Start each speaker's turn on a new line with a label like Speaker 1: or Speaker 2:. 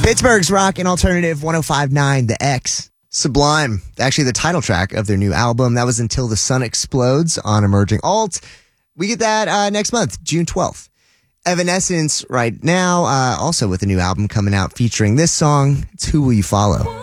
Speaker 1: Pittsburgh's rock and alternative 105.9 The X. Sublime, actually the title track of their new album. That was Until the Sun Explodes on Emerging Alt. We get that next month, June 12th. Evanescence right now, also with a new album coming out featuring this song. It's Who Will You Follow?